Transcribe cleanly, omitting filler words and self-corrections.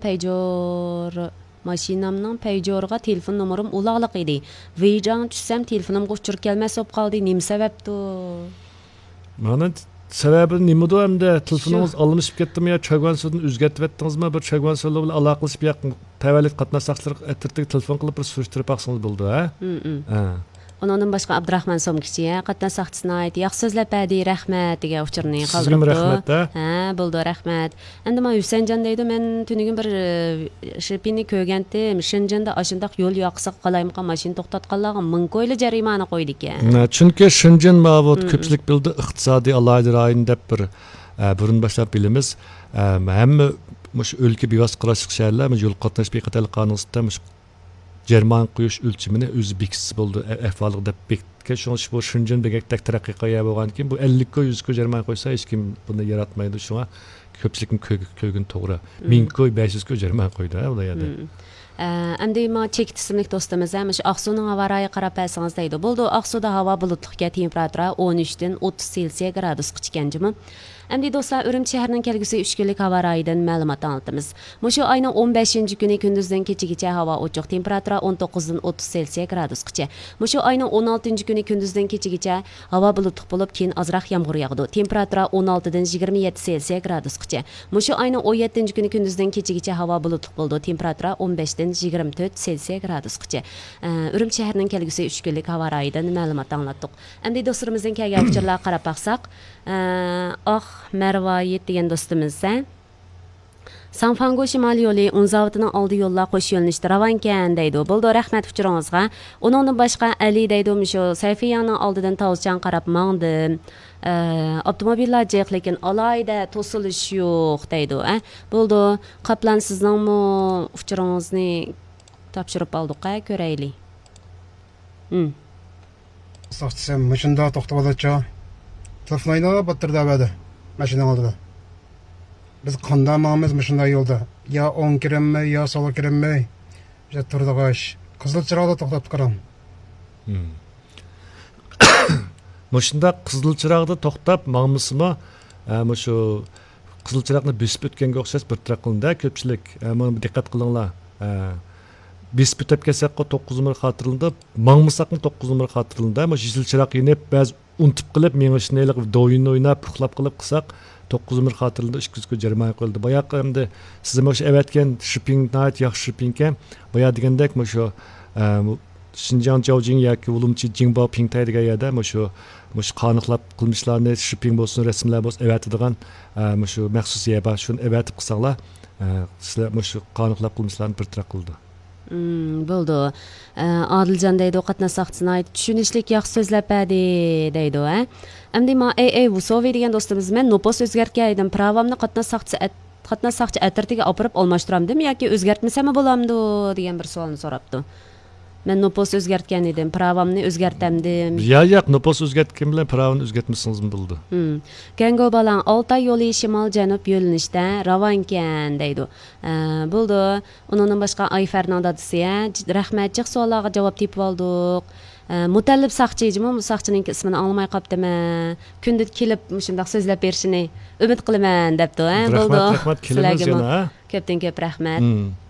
mashinamning peyjoriga telefon nomerim ulaqliq edi. Vijang tushsam telefonimga uchirib kelmas bo'lib qoldi. Nima sababdi? Mana sababi nimada hamda telefoningiz alınışıp ketdimi yo chagvan suvdan o'zgartib etdingizmi? Bir chagvan suvi bilan aloqalashib yaqin tavallud qatnashchilar atrofga telefon qilib bir surishtirib baqsangiz bo'ldi, ha? Ha. Ondan başqa Abdurrahman Somkichi, qatna saxtisini aytdi. Yaxshi so'zlab berdi, rahmat degan uchurni qoldiribdi. Rahmat. Ha, bo'ldi, rahmat. Endi men Husanjon deydi, men tunigin bir shipini ko'rgandim. Shinjonda ashundaq yo'l yoqsa qalaymiqa mashina to'xtatganlarga 1000 ko'yli jarimani qo'ydi ekan. Chunki Shinjon ma'bud ko'pchilik bildi iqtisodiy alohida rayon deb bir burun boshlab bilamiz. Hamma mush o'lka bevos qarashliq shaharlar yo'l qatnash beqatarlik qonunida Jerman qo'yish o'lchimini o'zi bekitsa bo'ldi ahvoliga deb bekitgan. Shuning bu Shinjon begakdak taraqqiy qilgan bo'lgan keyin bu 50 ko'y 100 ko'y Jerman qo'ysa hech kim buni yaratmaydi. Shunga ko'pchilikning ko'gin to'g'ri. 1000 ko'y 500 ko'y Jerman qo'ydi bu yerda. Endi ma chekit ismli do'stimiz ham Aqsuning havo rayi qarab bersangiz deydi. Bo'ldi, Aqsuda havo bulutliga temperatura 13 dan 30 Selsiya gradusga chiqqanjimi? Endi do'stlar, Urumchi shahrining kelgusi 3 kunlik havo rayidan ma'lumot olamiz. Mushu oyning 15-kuni kunduzdan kechagacha havo ochiq, temperatura 19 dan 30 Selsiya gradusgacha. Mushu oyning 16-kuni kunduzdan kechagacha havo bulutli bo'lib, keyin ozroq yomg'ir yog'di. Temperatura 16 dan 27 Selsiya gradusgacha. Mushu oyning 17-kuni kunduzdan kechagacha havo bulutli bo'ldi, temperatura 15 dan 24 Selsiya gradusgacha. Urumchi shahrining kelgusi 3 kunlik havo rayidan ma'lumot anglatdik. Endi do'stlarimizning kelgan uchurlarga qarab baqsaq, Mervayet degan do'stimiz Sanfango shimol yo'li Unzavtining oldi yo'llar qo'sh yo'nalishda ravankan deydi. Bo'ldi, rahmat uchuringizga. Uningdan boshqa Ali deydi, shu Sayfiyaning oldidan Tavuzchan qarab mangdim. Avtomobillar jiq, lekin alayda to'silish yo'q deydi. Bo'ldi, Qaplan sizningmi uchuringizni topshirib oldik, ko'raylik. So'xtsam, mashunda to'xtab oladi. Telefonayna battirdi abadi. Mashinang oldida. Biz qandamamiz mashina yo'lda. Ya 10 kirimmi, ya sola kirimmi? Ja turdig'ish. Qizil chiroqda to'xtab qaram. Mashina qizil chiroqda to'xtab ma'misimi? Shu qizil chiroqni besib o'tganga o'xshash bir taraqında ko'pchilik mana diqqat qilinglar. Besib o'tib kelsak 9 numar xotirildi, ma'misaqni 9 numar xotirildi. Ama yeşil chiroq yenib ba'zi unutib qilib, mengishnelik do'yin o'ynab, puxlab qilib qilsak 9 numar xotirildi 200 ko'y jarima qo'yildi. Boyaq endi siz o'sha evatgan shipping night yaxshi shipping ekan. Boya degandek shu Xinjiang Jiaojing yoki Ulumchi Jingbo Pingtay degan yerda shu qoniqlab qilmishlarni shipping bo'lsin, rasmlar bo'lsin evatadigan shu maxsus yer bor. Shuni evatib qilsanglar, sizlar shu qoniqlab qilmishlarni bir taraf qildi. Bo'ldi. Adiljon deydi, qatna saxtisini aytib, tushunishlik yaxshi so'zlab berdi deydi, Endi men Vusovi degan do'stimiz men nopos o'zgartgan pravamni qatna saxchi atirtiga olib almashtiramdim yoki o'zgartmasam bo'lamdi degan bir savolni so'rabdi. Men nopos o'zgartgan edim, pravamni o'zgartamdim. Yo'q, nopos o'zgartgan bilan pravni o'zgartmasangiz bo'ldi. Gango balan Oltay yo'li shimol janub yo'linishda ravankan deydi. Bo'ldi. Undan boshqa Ayfarning dadisi, rahmat, jiq savollarga javob topib oldik. Mutallib saqchijimi, saqchining ismini olmay qopdimi? Kunda kelib shunday so'zlab berishini umid qilaman debdi, bo'ldi. Rahmat, kelamiz yana. Ko'pdan ko'p rahmat.